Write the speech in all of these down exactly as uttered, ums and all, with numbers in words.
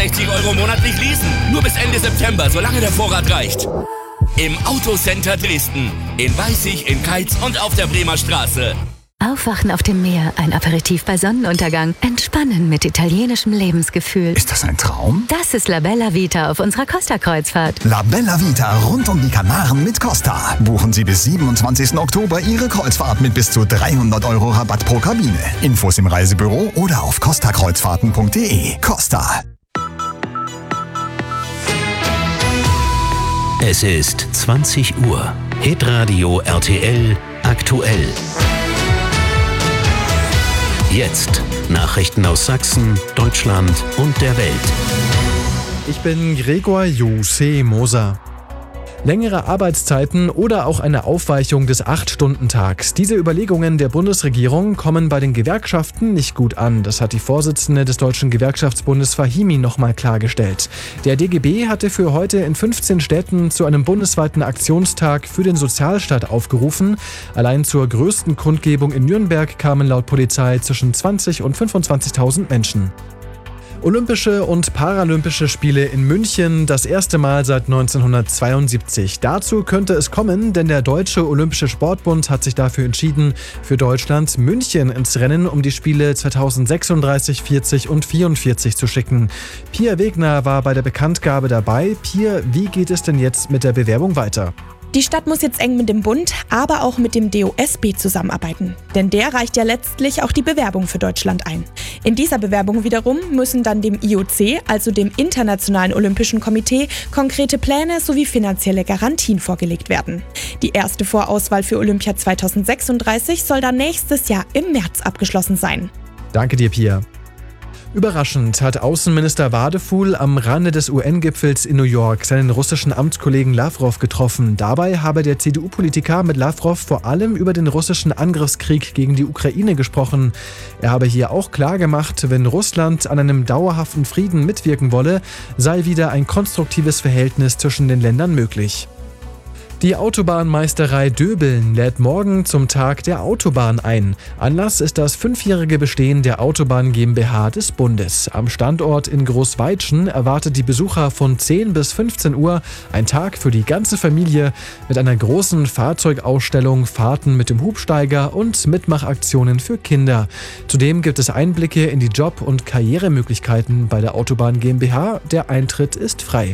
sechzig Euro monatlich leasen. Nur bis Ende September, solange der Vorrat reicht. Im Autocenter Dresden. In Weißig, in Keitz und auf der Bremer Straße. Aufwachen auf dem Meer, ein Aperitif bei Sonnenuntergang, entspannen mit italienischem Lebensgefühl. Ist das ein Traum? Das ist La Bella Vita auf unserer Costa-Kreuzfahrt. La Bella Vita rund um die Kanaren mit Costa. Buchen Sie bis siebenundzwanzigsten Oktober Ihre Kreuzfahrt mit bis zu dreihundert Euro Rabatt pro Kabine. Infos im Reisebüro oder auf costa kreuzfahrten punkt de. Costa. Es ist zwanzig Uhr. Hitradio R T L aktuell. Jetzt Nachrichten aus Sachsen, Deutschland und der Welt. Ich bin Gregor Jose Moser. Längere Arbeitszeiten oder auch eine Aufweichung des acht-Stunden-Tags. Diese Überlegungen der Bundesregierung kommen bei den Gewerkschaften nicht gut an. Das hat die Vorsitzende des Deutschen Gewerkschaftsbundes Fahimi nochmal klargestellt. Der D G B hatte für heute in fünfzehn Städten zu einem bundesweiten Aktionstag für den Sozialstaat aufgerufen. Allein zur größten Kundgebung in Nürnberg kamen laut Polizei zwischen zwanzig und fünfundzwanzigtausend Menschen. Olympische und Paralympische Spiele in München, das erste Mal seit neunzehnhundertzweiundsiebzig. Dazu könnte es kommen, denn der Deutsche Olympische Sportbund hat sich dafür entschieden, für Deutschland München ins Rennen um die Spiele zweitausendsechsunddreißig, vierzig und vierundvierzig zu schicken. Pia Wegner war bei der Bekanntgabe dabei. Pia, wie geht es denn jetzt mit der Bewerbung weiter? Die Stadt muss jetzt eng mit dem Bund, aber auch mit dem D O S B zusammenarbeiten. Denn der reicht ja letztlich auch die Bewerbung für Deutschland ein. In dieser Bewerbung wiederum müssen dann dem I O C, also dem Internationalen Olympischen Komitee, konkrete Pläne sowie finanzielle Garantien vorgelegt werden. Die erste Vorauswahl für Olympia zweitausendsechsunddreißig soll dann nächstes Jahr im März abgeschlossen sein. Danke dir, Pia. Überraschend hat Außenminister Wadefuhl am Rande des U N-Gipfels in New York seinen russischen Amtskollegen Lawrow getroffen. Dabei habe der C D U-Politiker mit Lawrow vor allem über den russischen Angriffskrieg gegen die Ukraine gesprochen. Er habe hier auch klargemacht, wenn Russland an einem dauerhaften Frieden mitwirken wolle, sei wieder ein konstruktives Verhältnis zwischen den Ländern möglich. Die Autobahnmeisterei Döbeln lädt morgen zum Tag der Autobahn ein. Anlass ist das fünfjährige Bestehen der Autobahn GmbH des Bundes. Am Standort in Großweitschen erwartet die Besucher von zehn bis fünfzehn Uhr ein Tag für die ganze Familie mit einer großen Fahrzeugausstellung, Fahrten mit dem Hubsteiger und Mitmachaktionen für Kinder. Zudem gibt es Einblicke in die Job- und Karrieremöglichkeiten bei der Autobahn GmbH. Der Eintritt ist frei.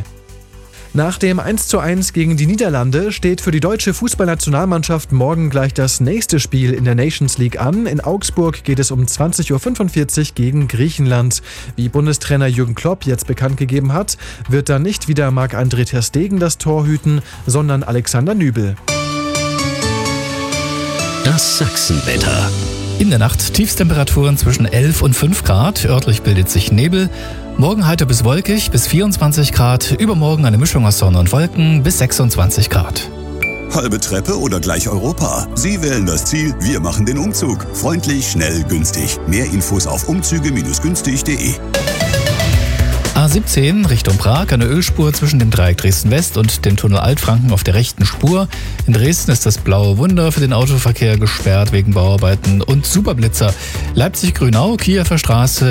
Nach dem eins zu eins gegen die Niederlande steht für die deutsche Fußballnationalmannschaft morgen gleich das nächste Spiel in der Nations League an. In Augsburg geht es um zwanzig Uhr fünfundvierzig gegen Griechenland. Wie Bundestrainer Jürgen Klopp jetzt bekannt gegeben hat, wird dann nicht wieder Marc-André ter Stegen das Tor hüten, sondern Alexander Nübel. Das Sachsenwetter. In der Nacht Tiefstemperaturen zwischen elf und fünf Grad, örtlich bildet sich Nebel. Morgen heiter bis wolkig bis vierundzwanzig Grad, übermorgen eine Mischung aus Sonne und Wolken bis sechsundzwanzig Grad. Halbe Treppe oder gleich Europa? Sie wählen das Ziel, wir machen den Umzug. Freundlich, schnell, günstig. Mehr Infos auf umzüge Bindestrich günstig punkt de. A siebzehn Richtung Prag, eine Ölspur zwischen dem Dreieck Dresden-West und dem Tunnel Altfranken auf der rechten Spur. In Dresden ist das Blaue Wunder für den Autoverkehr gesperrt wegen Bauarbeiten und Superblitzer. Leipzig-Grünau, Kiewer Straße.